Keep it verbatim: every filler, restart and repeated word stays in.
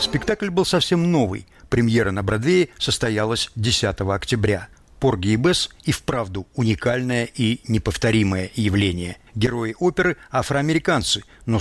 Спектакль был совсем новый. Премьера на Бродвее состоялась десятого октября. Порги и Бесс и вправду уникальное и неповторимое явление. Герои оперы – афроамериканцы, но